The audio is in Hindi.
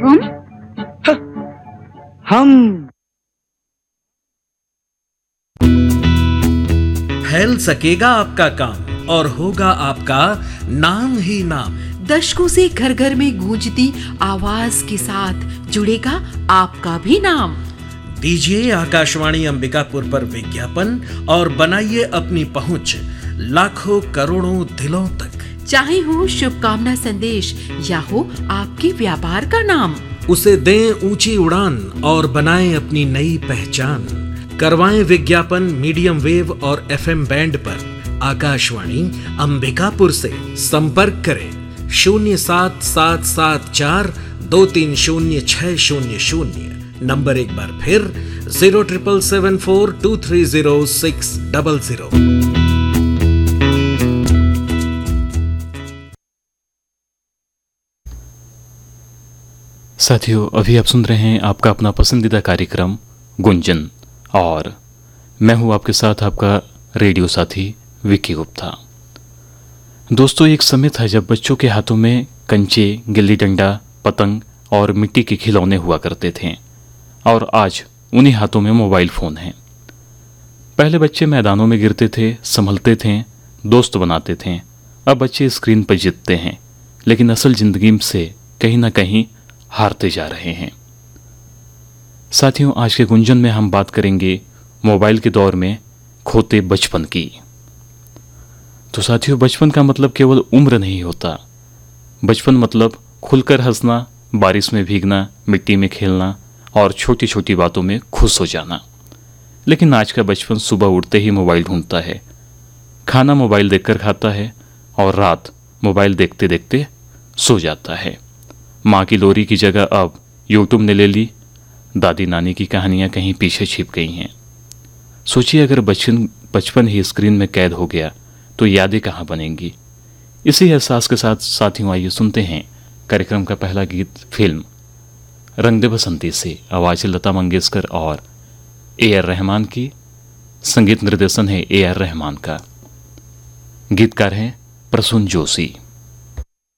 तुम? हम फैल सकेगा आपका काम और होगा आपका नाम ही नाम। दशकों से घर घर में गूंजती आवाज के साथ जुड़ेगा आपका भी नाम। दीजिए आकाशवाणी अंबिकापुर पर विज्ञापन और बनाइए अपनी पहुंच लाखों करोड़ों दिलों तक। चाहे हो शुभकामना संदेश या हो आपके व्यापार का नाम, उसे दें ऊंची उड़ान और बनाएं अपनी नई पहचान। करवाएं विज्ञापन मीडियम वेव और FM बैंड पर। आकाशवाणी अंबिकापुर से संपर्क करें 07774230600। नंबर एक बार फिर 07774230600। साथियों, अभी आप सुन रहे हैं आपका अपना पसंदीदा कार्यक्रम गुंजन और मैं हूं आपके साथ आपका रेडियो साथी विकी गुप्ता। दोस्तों, एक समय था जब बच्चों के हाथों में कंचे, गिल्ली डंडा, पतंग और मिट्टी के खिलौने हुआ करते थे और आज उन्हीं हाथों में मोबाइल फ़ोन हैं। पहले बच्चे मैदानों में गिरते थे, संभलते थे, दोस्त बनाते थे। अब बच्चे स्क्रीन पर जीतते हैं लेकिन असल ज़िंदगी से कहीं ना कहीं हारते जा रहे हैं। साथियों, आज के गुंजन में हम बात करेंगे मोबाइल के दौर में खोते बचपन की। तो साथियों, बचपन का मतलब केवल उम्र नहीं होता। बचपन मतलब खुलकर हंसना, बारिश में भीगना, मिट्टी में खेलना और छोटी छोटी बातों में खुश हो जाना। लेकिन आज का बचपन सुबह उठते ही मोबाइल ढूंढता है, खाना मोबाइल देखकर खाता है और रात मोबाइल देखते देखते सो जाता है। माँ की लोरी की जगह अब यूट्यूब ने ले ली। दादी नानी की कहानियाँ कहीं पीछे छिप गई हैं। सोचिए, अगर बचपन ही स्क्रीन में कैद हो गया तो यादें कहाँ बनेंगी। इसी एहसास के साथ साथियों, आइए सुनते हैं कार्यक्रम का पहला गीत फिल्म रंग दे बसंती से। आवाज़ लता मंगेशकर और AR रहमान की। संगीत निर्देशन है AR रहमान का। गीतकार हैं प्रसून जोशी।